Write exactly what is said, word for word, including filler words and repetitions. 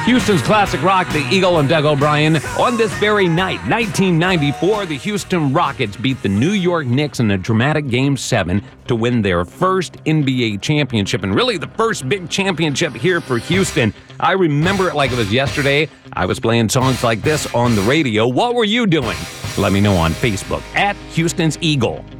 Houston's classic rock, the Eagle and Doug O'Brien. On this very night, nineteen ninety-four, the Houston Rockets beat the New York Knicks in a dramatic Game seven to win their first N B A championship, and really the first big championship here for Houston. I remember it like it was yesterday. I was playing songs like this on the radio. What were you doing? Let me know on Facebook, at Houston's Eagle.